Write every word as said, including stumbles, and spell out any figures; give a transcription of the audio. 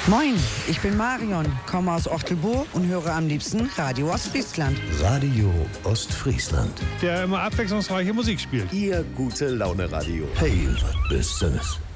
Moin, ich bin Marion, komme aus Ochtelbohr und höre am liebsten Radio Ostfriesland. Radio Ostfriesland. Der immer abwechslungsreiche Musik spielt. Ihr gute Laune Radio. Hey, was bist du?